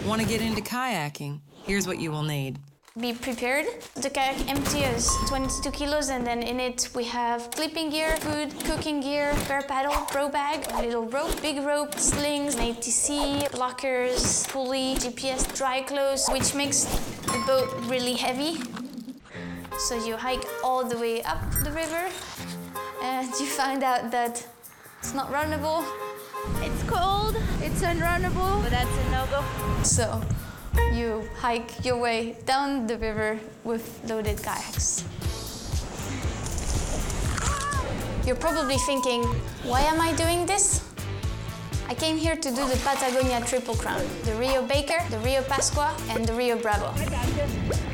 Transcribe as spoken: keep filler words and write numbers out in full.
Want to get into kayaking? Here's what you will need. Be prepared. The kayak empty is twenty-two kilos, and then in it we have sleeping gear, food, cooking gear, spare paddle, row bag, a little rope, big rope, slings, an A T C, lockers, pulley, G P S, dry clothes, which makes the boat really heavy. So you hike all the way up the river, and you find out that it's not runnable. It's cold, it's unrunnable, but that's a no-go. So you hike your way down the river with loaded kayaks. You're probably thinking, why am I doing this? I came here to do the Patagonia Triple Crown, the Rio Baker, the Rio Pascua, and the Rio Bravo. I got this.